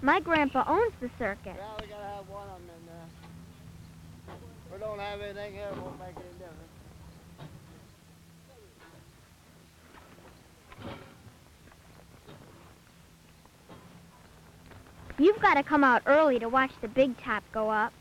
My grandpa owns the circus. Well, we gotta have one of them in there. If we don't have anything here, it won't make any difference. You've got to come out early to watch the big top go up.